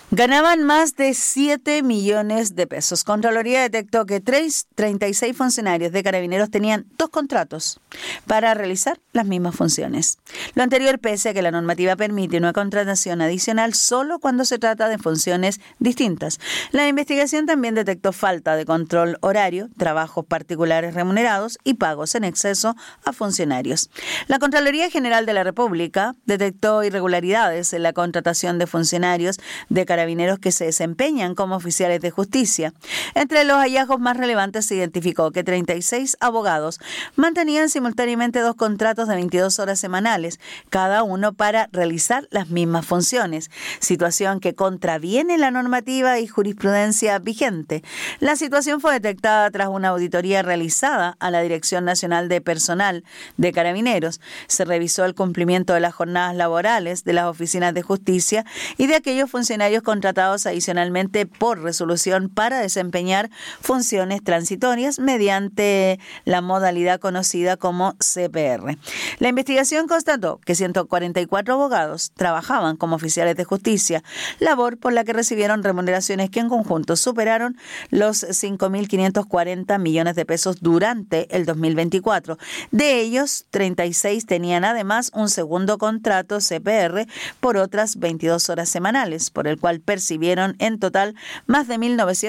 Ganaban más de 7 millones de pesos. Contraloría detectó que 36 funcionarios de Carabineros tenían 2 contratos para realizar las mismas funciones. Lo anterior pese a que la normativa permite una contratación adicional solo cuando se trata de funciones distintas. La investigación también detectó falta de control horario, trabajos particulares remunerados y pagos en exceso a funcionarios. La Contraloría General de la República detectó irregularidades en la contratación de funcionarios de Carabineros que se desempeñan como oficiales de justicia. Entre los hallazgos más relevantes se identificó que 36 abogados mantenían simultáneamente 2 contratos de 22 horas semanales, cada uno para realizar las mismas funciones, situación que contraviene la normativa y jurisprudencia vigente. La situación fue detectada tras una auditoría realizada a la Dirección Nacional de Personal de Carabineros. Se revisó el cumplimiento de las jornadas laborales de las oficinas de justicia y de aquellos funcionarios contratados adicionalmente por resolución para desempeñar funciones transitorias mediante la modalidad conocida como CPR. La investigación constató que 144 abogados trabajaban como oficiales de justicia, labor por la que recibieron remuneraciones que en conjunto superaron los 5.540 millones de pesos durante el 2024. De ellos, 36 tenían además un segundo contrato CPR por otras 22 horas semanales, por el cual percibieron en total más de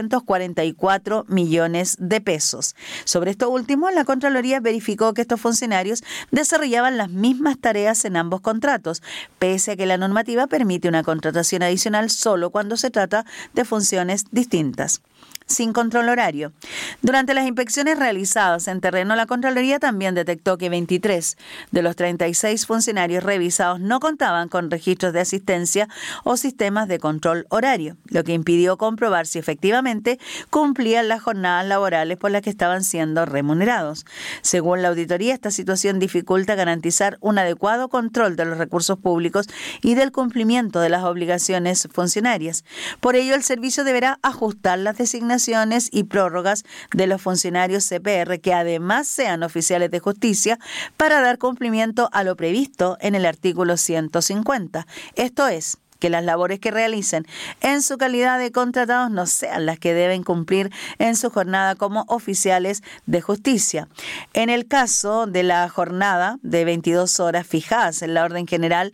1.944 millones de pesos. Sobre esto último, la Contraloría verificó que estos funcionarios desarrollaban las mismas tareas en ambos contratos, pese a que la normativa permite una contratación adicional solo cuando se trata de funciones distintas. Sin control horario. Durante las inspecciones realizadas en terreno, la Contraloría también detectó que 23 de los 36 funcionarios revisados no contaban con registros de asistencia o sistemas de control horario, lo que impidió comprobar si efectivamente cumplían las jornadas laborales por las que estaban siendo remunerados. Según la auditoría, esta situación dificulta garantizar un adecuado control de los recursos públicos y del cumplimiento de las obligaciones funcionarias. Por ello, el servicio deberá ajustar las designaciones y prórrogas de los funcionarios CPR que además sean oficiales de justicia para dar cumplimiento a lo previsto en el artículo 150. Esto es, que las labores que realicen en su calidad de contratados no sean las que deben cumplir en su jornada como oficiales de justicia. En el caso de la jornada de 22 horas fijadas en la Orden General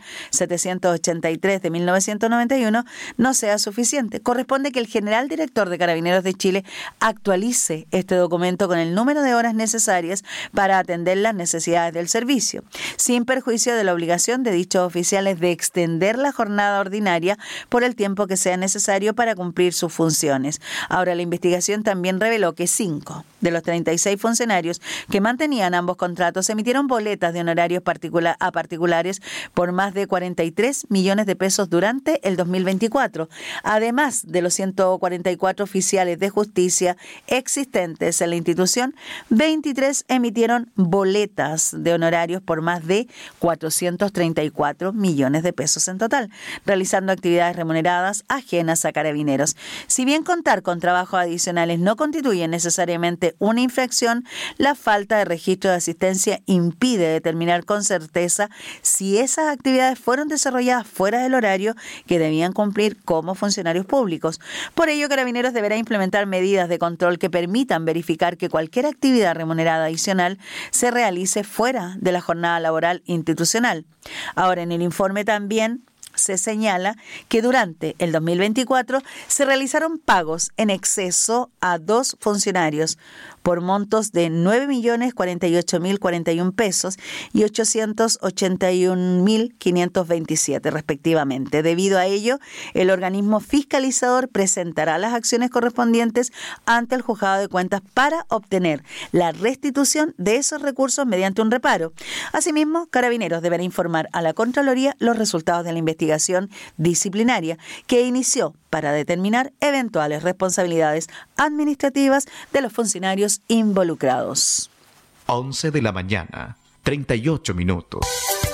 783 de 1991 no sea suficiente. Corresponde que el general director de Carabineros de Chile actualice este documento con el número de horas necesarias para atender las necesidades del servicio, sin perjuicio de la obligación de dichos oficiales de extender la jornada ordinaria por el tiempo que sea necesario para cumplir sus funciones. Ahora, la investigación también reveló que 5 de los 36 funcionarios que mantenían ambos contratos emitieron boletas de honorarios a particulares por más de 43 millones de pesos durante el 2024. Además de los 144 oficiales de justicia existentes en la institución, 23 emitieron boletas de honorarios por más de 434 millones de pesos en total, realizando actividades remuneradas ajenas a Carabineros. Si bien contar con trabajos adicionales no constituye necesariamente una infracción, la falta de registro de asistencia impide determinar con certeza si esas actividades fueron desarrolladas fuera del horario que debían cumplir como funcionarios públicos. Por ello, Carabineros deberá implementar medidas de control que permitan verificar que cualquier actividad remunerada adicional se realice fuera de la jornada laboral institucional. Ahora, en el informe también se señala que durante el 2024 se realizaron pagos en exceso a 2 funcionarios por montos de 9.048.041 pesos y 881.527 respectivamente. Debido a ello, el organismo fiscalizador presentará las acciones correspondientes ante el Juzgado de Cuentas para obtener la restitución de esos recursos mediante un reparo. Asimismo, Carabineros deberá informar a la Contraloría los resultados de la investigación disciplinaria que inició para determinar eventuales responsabilidades administrativas de los funcionarios involucrados. 11 de la mañana, 38 minutos.